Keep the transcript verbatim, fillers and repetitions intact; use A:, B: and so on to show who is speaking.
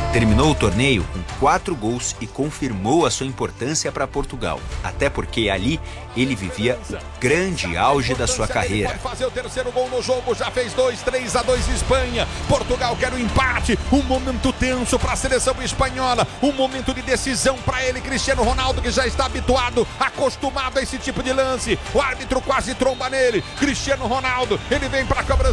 A: Terminou o torneio com quatro gols e confirmou a sua importância para Portugal. Até porque ali ele vivia o grande auge da sua carreira.
B: Pode fazer o terceiro gol no jogo, já fez dois, três a dois Espanha. Portugal quer o empate, um momento tenso para a seleção espanhola, um momento de decisão para ele, Cristiano Ronaldo, que já está habituado, acostumado a esse tipo de lance. O árbitro quase tromba nele, Cristiano Ronaldo, ele vem para a cobrança.